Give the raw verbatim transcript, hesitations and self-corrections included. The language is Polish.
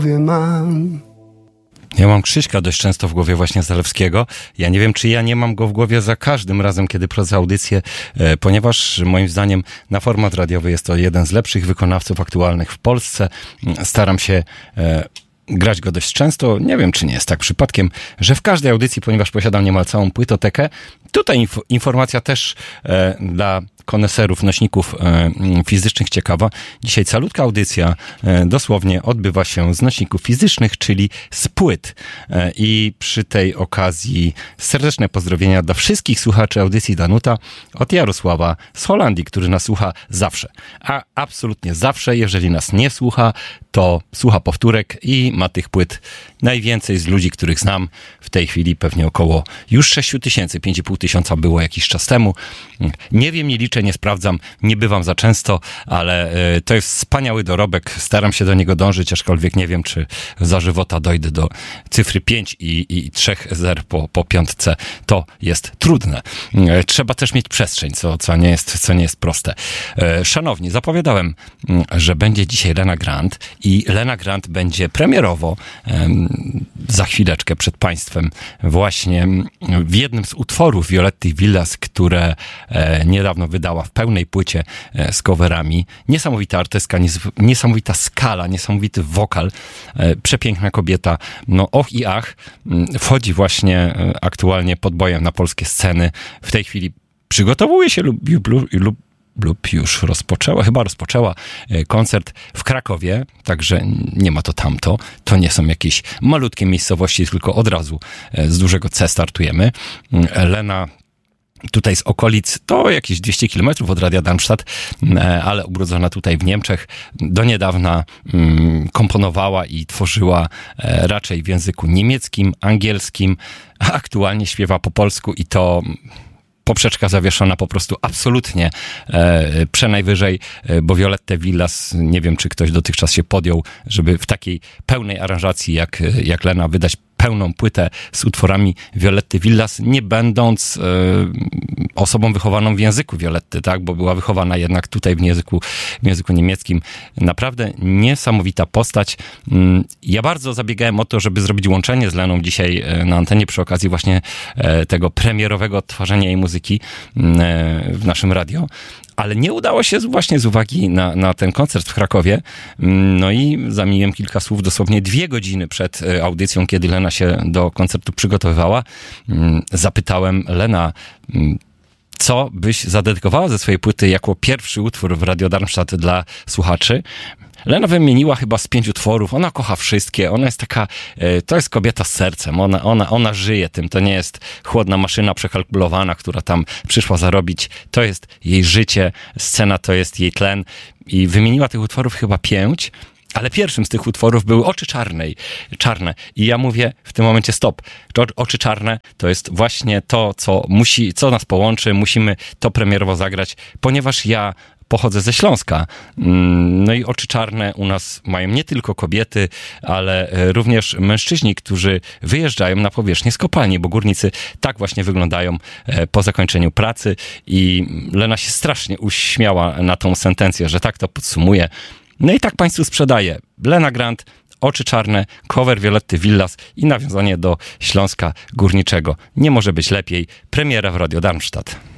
Mam. Ja mam Krzyśka dość często w głowie właśnie Zalewskiego. Ja nie wiem, czy ja nie mam go w głowie za każdym razem, kiedy prowadzę audycję, e, ponieważ moim zdaniem na format radiowy jest to jeden z lepszych wykonawców aktualnych w Polsce. Staram się e, grać go dość często. Nie wiem, czy nie jest tak przypadkiem, że w każdej audycji, ponieważ posiadam niemal całą płytotekę, tutaj inf- informacja też e, dla koneserów, nośników e, fizycznych ciekawa. Dzisiaj calutka audycja e, dosłownie odbywa się z nośników fizycznych, czyli z płyt. E, I przy tej okazji serdeczne pozdrowienia dla wszystkich słuchaczy audycji Danuta od Jarosława z Holandii, który nas słucha zawsze. A absolutnie zawsze, jeżeli nas nie słucha, to słucha powtórek i ma tych płyt najwięcej z ludzi, których znam w tej chwili, pewnie około już sześć tysięcy, pięć i pół tysiąca było jakiś czas temu. Nie wiem, nie liczę, nie sprawdzam, nie bywam za często, ale y, to jest wspaniały dorobek, staram się do niego dążyć, aczkolwiek nie wiem, czy za żywota dojdę do cyfry pięć i, i trzech zer po, po piątce. To jest trudne. Y, trzeba też mieć przestrzeń, co, co, nie jest, co nie jest proste. Y, szanowni, zapowiadałem, y, że będzie dzisiaj Lena Grant i Lena Grant będzie premierowo y, za chwileczkę przed Państwem właśnie w jednym z utworów Violetty Villas, które e, niedawno wydała w pełnej płycie e, z coverami. Niesamowita artystka, nies- niesamowita skala, niesamowity wokal, e, przepiękna kobieta. No och i ach, m, wchodzi właśnie e, aktualnie pod bojem na polskie sceny. W tej chwili przygotowuje się lub, lub, lub lub już rozpoczęła, chyba rozpoczęła koncert w Krakowie, także nie ma to tamto. To nie są jakieś malutkie miejscowości, tylko od razu z dużego C startujemy. Lena tutaj z okolic, to jakieś dwieście kilometrów od Radia Darmstadt, ale ubrudzona tutaj w Niemczech. Do niedawna komponowała i tworzyła raczej w języku niemieckim, angielskim, a aktualnie śpiewa po polsku i to poprzeczka zawieszona po prostu absolutnie e, przenajwyżej, e, bo Violettę Villas, nie wiem, czy ktoś dotychczas się podjął, żeby w takiej pełnej aranżacji jak, jak Lena wydać pełną płytę z utworami Violetty Villas, nie będąc e, osobą wychowaną w języku Violetty, tak, bo była wychowana jednak tutaj w języku, w języku niemieckim. Naprawdę niesamowita postać. Ja bardzo zabiegałem o to, żeby zrobić łączenie z Leną dzisiaj na antenie przy okazji właśnie e, tego premierowego odtwarzania jej muzyki e, w naszym radio. Ale nie udało się właśnie z uwagi na, na ten koncert w Krakowie. No i zamieniłem kilka słów dosłownie dwie godziny przed audycją, kiedy Lena się do koncertu przygotowywała. Zapytałem: Lena, co byś zadedykowała ze swojej płyty jako pierwszy utwór w Radio Darmstadt dla słuchaczy? Lena wymieniła chyba z pięć utworów, ona kocha wszystkie, ona jest taka, to jest kobieta z sercem, ona, ona, ona żyje tym, to nie jest chłodna maszyna przekalkulowana, która tam przyszła zarobić, to jest jej życie, scena to jest jej tlen i wymieniła tych utworów chyba pięć, ale pierwszym z tych utworów były Oczy czarnej, czarne i ja mówię w tym momencie stop, Oczy czarne to jest właśnie to, co musi, co nas połączy, musimy to premierowo zagrać, ponieważ ja pochodzę ze Śląska. No i Oczy czarne u nas mają nie tylko kobiety, ale również mężczyźni, którzy wyjeżdżają na powierzchnię z kopalni, bo górnicy tak właśnie wyglądają po zakończeniu pracy i Lena się strasznie uśmiała na tą sentencję, że tak to podsumuje. No i tak Państwu sprzedaję. Lena Grant, Oczy czarne, cover Violetty Villas i nawiązanie do Śląska Górniczego. Nie może być lepiej. Premiera w Radio Darmstadt.